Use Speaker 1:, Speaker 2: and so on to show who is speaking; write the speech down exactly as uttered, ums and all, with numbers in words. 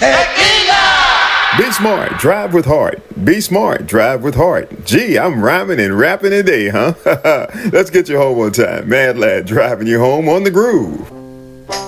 Speaker 1: Be smart, drive with heart. Be smart, drive with heart. Gee, I'm rhyming and rapping today, huh? Let's get you home one time. Mad Lad driving you home on the groove.